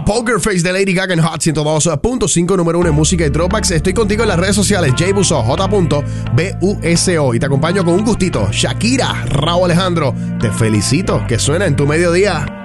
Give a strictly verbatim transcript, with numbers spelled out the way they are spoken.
Poker Face de Lady Gaga en Hot ciento dos punto cinco, número uno en música y throwbacks. Estoy contigo en las redes sociales, Jbuso, J B U S O. Y te acompaño con un gustito. Shakira, Rauw Alejandro. Te felicito, que suena en tu mediodía.